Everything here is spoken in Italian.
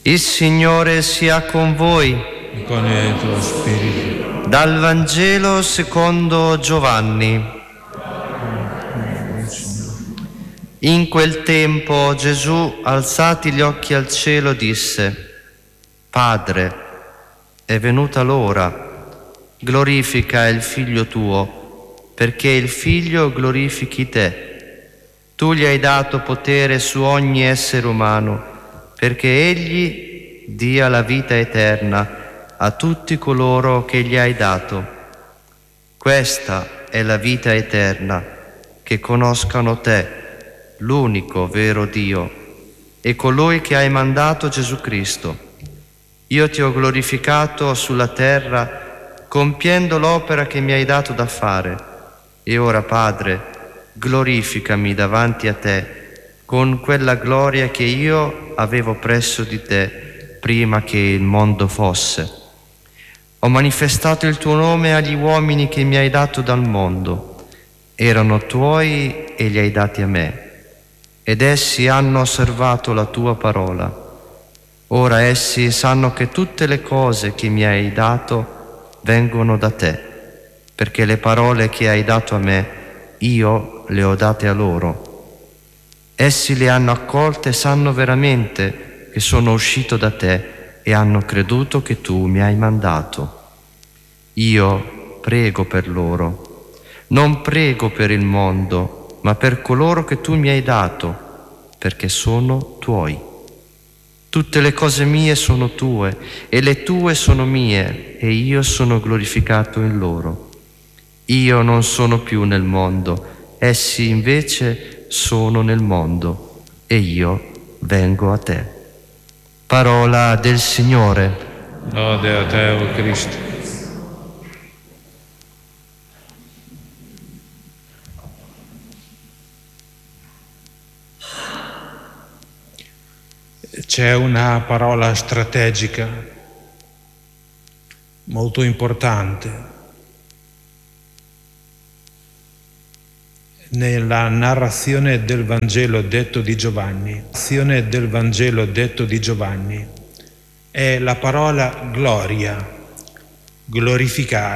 Il Signore sia con voi. E con il tuo spirito. Dal Vangelo secondo Giovanni. In quel tempo Gesù, alzati gli occhi al cielo, disse: Padre, è venuta l'ora, glorifica il Figlio tuo, perché il Figlio glorifichi te. Tu gli hai dato potere su ogni essere umano, perché egli dia la vita eterna a tutti coloro che gli hai dato. Questa è la vita eterna, che conoscano te, l'unico vero Dio, e colui che hai mandato, Gesù Cristo. Io ti ho glorificato sulla terra, compiendo l'opera che mi hai dato da fare. E ora, Padre, glorificami davanti a te con quella gloria che io avevo presso di te prima che il mondo fosse. Ho manifestato il tuo nome agli uomini che mi hai dato dal mondo. Erano tuoi e li hai dati a me, ed essi hanno osservato la tua parola. Ora essi sanno che tutte le cose che mi hai dato vengono da te, perché le parole che hai dato a me io le ho date a loro. Essi le hanno accolte e sanno veramente che sono uscito da te e hanno creduto che tu mi hai mandato. Io prego per loro. Non prego per il mondo, ma per coloro che tu mi hai dato, perché sono tuoi. Tutte le cose mie sono tue e le tue sono mie, e io sono glorificato in loro. Io non sono più nel mondo, essi invece sono nel mondo, e io vengo a te. Parola del Signore. Lode a te, o Cristo. C'è una parola strategica molto importante nella narrazione del Vangelo detto di Giovanni. È la parola gloria, glorificare.